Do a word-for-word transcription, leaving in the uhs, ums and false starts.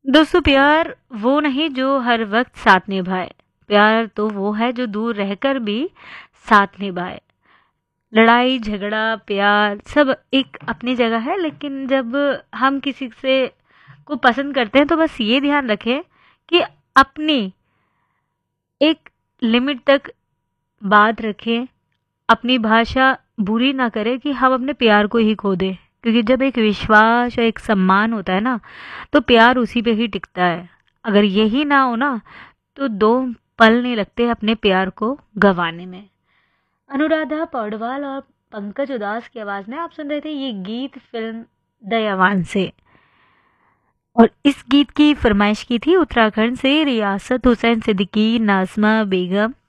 दोस्तों, प्यार वो नहीं जो हर वक्त साथ निभाए। प्यार तो वो है जो दूर रहकर भी साथ निभाए। लड़ाई झगड़ा प्यार सब एक अपनी जगह है, लेकिन जब हम किसी से को पसंद करते हैं तो बस ये ध्यान रखें कि अपनी एक लिमिट तक बात रखें। अपनी भाषा बुरी ना करें कि हम अपने प्यार को ही खो दें, क्योंकि जब एक विश्वास और एक सम्मान होता है ना, तो प्यार उसी पे ही टिकता है। अगर यही ना हो ना, तो दो पल नहीं लगते अपने प्यार को गंवाने में। अनुराधा पौडवाल और पंकज उदास की आवाज में आप सुन रहे थे ये गीत फिल्म दयावान से। और इस गीत की फरमाइश की थी उत्तराखंड से रियासत हुसैन सिद्दीकी, नाज़मा बेगम